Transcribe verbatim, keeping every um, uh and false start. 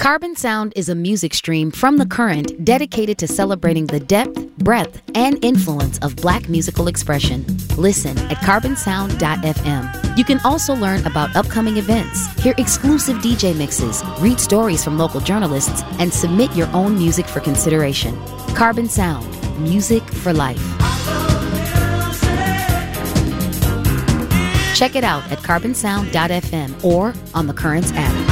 Carbon Sound is a music stream from The Current dedicated to celebrating the depth, breadth, and influence of Black musical expression. Listen at carbon sound dot f m. You can also learn about upcoming events, hear exclusive D J mixes, read stories from local journalists, and submit your own music for consideration. Carbon Sound, music for life. Check it out at carbon sound dot f m or on the Currents app.